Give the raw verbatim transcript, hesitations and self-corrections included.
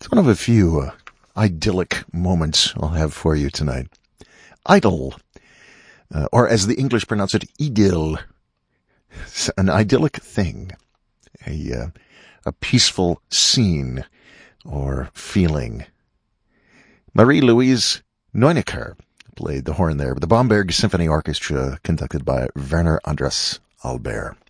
It's one of a few uh, idyllic moments I'll have for you tonight. Idyll, uh, or as the English pronounce it, idyll. It's an idyllic thing, a uh, a peaceful scene or feeling. Marie-Louise Neunecker played the horn there, but the Bamberg Symphony Orchestra, conducted by Werner Andras Albert.